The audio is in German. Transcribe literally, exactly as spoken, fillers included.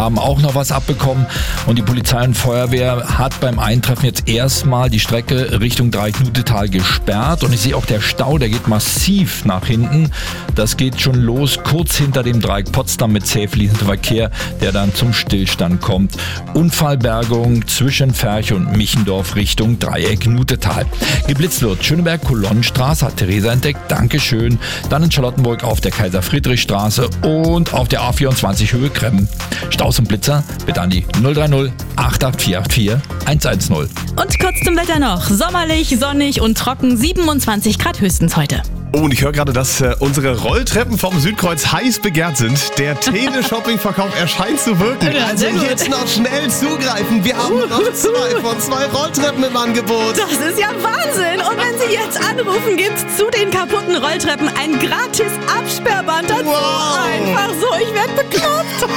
haben auch noch was abbekommen. Und die Polizei und Feuerwehr hat beim Eintreffen jetzt erstmal die Strecke Richtung Dreieck-Nutetal gesperrt. Und ich sehe auch, der Stau, der geht massiv nach hinten. Das geht schon los kurz hinter dem Dreieck Potsdam mit zäh fließendem Verkehr, der dann zum Stillstand kommt. Unfallbergung zwischen Ferch und Michendorf Richtung Dreieck-Nutetal. Geblitzt wird Schöneberg-Kolonnenstraße, hat Theresa entdeckt. Dankeschön. Dann in Charlottenburg auf der Kaiser-Friedrich-Straße und auf der A vierundzwanzig Höhe Kremmen. Staus und Blitzer bitte an die null drei null acht acht vier acht vier eins eins null. Und kurz zum Wetter noch. Sommerlich, sonnig und trocken. siebenundzwanzig Grad höchstens heute. Oh, und ich höre gerade, dass äh, unsere Rolltreppen vom Südkreuz heiß begehrt sind. Der Teleshopping-Verkauf erscheint zu wirken. Ja, also sehr gut. jetzt noch schnell zugreifen. Wir haben noch zwei von zwei Rolltreppen im Angebot. Das ist ja Wahnsinn. Und wenn Sie jetzt anrufen, gibt's zu den kaputten Rolltreppen ein gratis Absperrband dazu. Wow. Einfach so. Ich werde bekloppt.